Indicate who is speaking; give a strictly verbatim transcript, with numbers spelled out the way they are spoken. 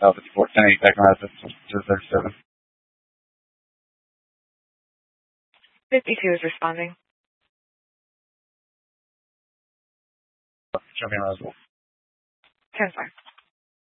Speaker 1: Uh, fifty-four, ten eight, back around to thirty-seven.
Speaker 2: fifty-two is responding.
Speaker 1: Show me around as well.
Speaker 2: ten five.